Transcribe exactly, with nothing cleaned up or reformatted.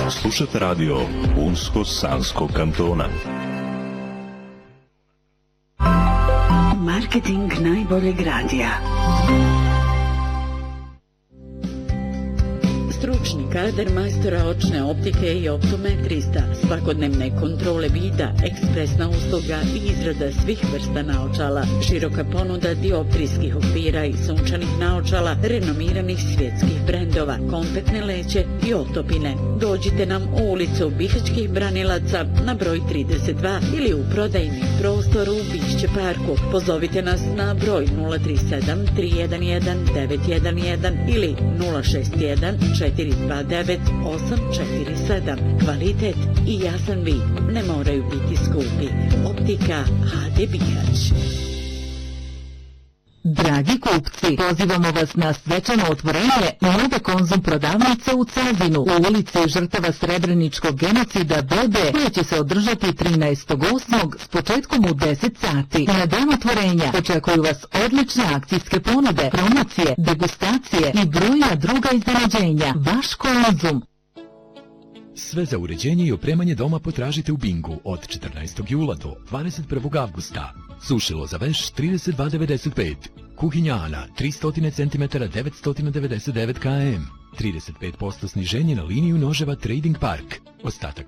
Slušate radio Unsko-Sanskog kantona. Marketing najboljeg radija. Stručni kadar majstora očne optike i optometrista, svakodnevne kontrole vida, ekspresna usluga i izrada svih vrsta naočala, široka ponuda dioptrijskih okvira i sunčanih naočala, renomiranih svjetskih brendova, kontaktne leće i otopine. Dođite nam u ulicu Bihaćkih Branilaca na broj trideset dva ili u prodajni prostor u Bišće parku. Pozovite nas na broj nula tri sedam tri jedan jedan devet jedan jedan ili nula šest jedan četiri dva devet osam četiri sedam. Kvalitet i jasan vid ne moraju biti skupi. Optika ha de Bihać. Dragi kupci, pozivamo vas na svečano otvorenje nove Konzum prodavnice u Cazinu, u ulici žrtava Srebreničkog genocida B B, koja će se održati trinaestog osmog s početkom u deset sati. Na dan otvorenja očekuju vas odlične akcijske ponude, promocije, degustacije i brojna druga iznenađenja. Vaš Konzum. Sve za uređenje i opremanje doma potražite u Bingu od četrnaestog jula do dvadeset prvog avgusta. Sušilo za veš trideset dva devedeset pet. Kuhinja Ana tristo centimetara devetsto devedeset devet kilometara. trideset pet posto sniženje na liniju noževa Trading Park. Ostatak